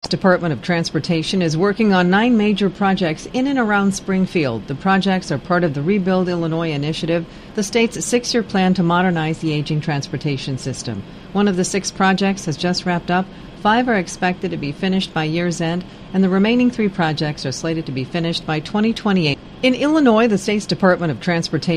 Department of Transportation is working on 9 major projects in and around Springfield. The projects are part of the Rebuild Illinois initiative, the state's 6-year plan to modernize the aging transportation system. One of the 6 projects has just wrapped up. 5 are expected to be finished by year's end, and the remaining 3 projects are slated to be finished by 2028. In Illinois, the state's Department of Transportation